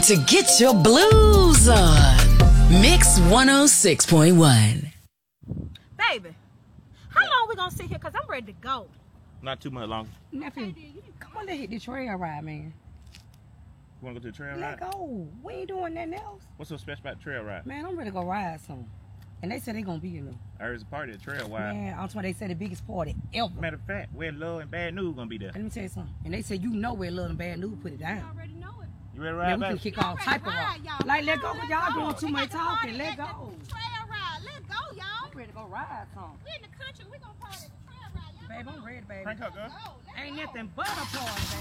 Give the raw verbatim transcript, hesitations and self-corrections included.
to get your blues on. Mix one oh six point one. Baby, how long we gonna sit here? Because I'm ready to go. Not too much longer. Nephew, come on, let's hit the trail ride, man. You want to go to the trail Let ride? go. We ain't doing nothing else. What's so special about the trail ride? Man, I'm ready to go ride some. And they said they gonna be in there. I heard it's a party at trail ride. Man, I'm talking they said the biggest party ever. Matter of fact, where Love and Bad News gonna be there. Let me tell you something. And they said you know where Love and Bad News put it down. I already know it. You ready to Man, ride we back? can kick all type of rock. Like, let go, because y'all doing too much talking. Let go. Trail ride. Let go, y'all. I'm ready to go ride some. We in the country. We gonna party at the trail ride. Y'all Babe, I'm ready, baby. Crank up, girl. go. Let's Ain't go. nothing but a party, baby.